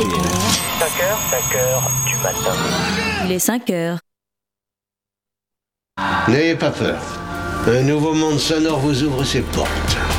tranquille. 5 heures du matin. Il est 5 heures. N'ayez pas peur. Un nouveau monde sonore vous ouvre ses portes.